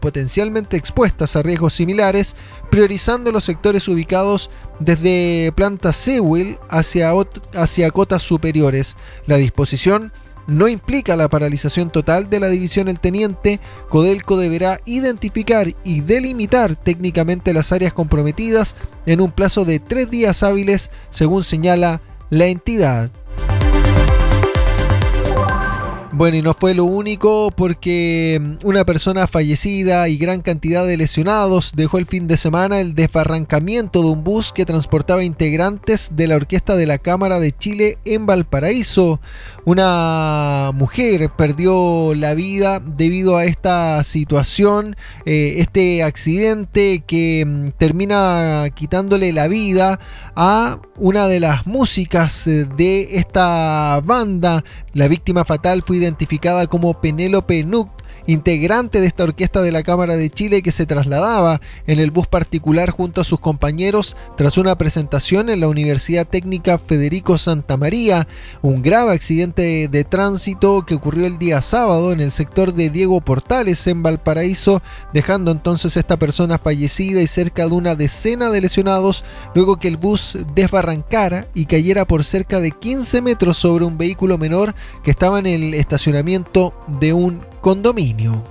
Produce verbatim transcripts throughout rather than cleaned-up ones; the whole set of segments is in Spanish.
potencialmente expuestas a riesgos similares, priorizando los sectores ubicados desde Planta Sewell hacia, hacia cotas superiores. La disposición no implica la paralización total de la división El Teniente. Codelco deberá identificar y delimitar técnicamente las áreas comprometidas en un plazo de tres días hábiles, según señala la entidad. Bueno, y no fue lo único, porque una persona fallecida y gran cantidad de lesionados dejó el fin de semana el desbarrancamiento de un bus que transportaba integrantes de la Orquesta de la Cámara de Chile en Valparaíso. Una mujer perdió la vida debido a esta situación, eh, este accidente que mm, termina quitándole la vida a una de las músicas de esta banda. La víctima fatal fue identificada como Penélope Nuc, integrante de esta Orquesta de la Cámara de Chile, que se trasladaba en el bus particular junto a sus compañeros tras una presentación en la Universidad Técnica Federico Santa María. Un grave accidente de tránsito que ocurrió el día sábado en el sector de Diego Portales en Valparaíso, dejando entonces a esta persona fallecida y cerca de una decena de lesionados, luego que el bus desbarrancara y cayera por cerca de quince metros sobre un vehículo menor que estaba en el estacionamiento de un condominio.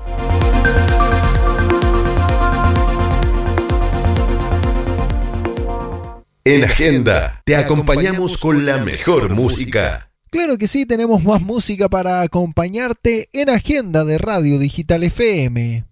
En Agenda te acompañamos con la mejor música. Claro que sí, tenemos más música para acompañarte en Agenda de Radio Digital F M.